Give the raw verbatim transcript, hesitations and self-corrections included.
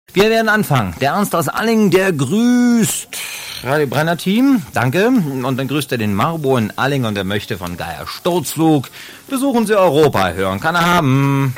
Wir werden anfangen. Der Ernst aus Allingen, der grüßt Radio Brenner Team, danke. Und dann grüßt er den Marbo in Allingen und er möchte von Geier Sturzflug. Besuchen Sie Europa, hören kann er haben.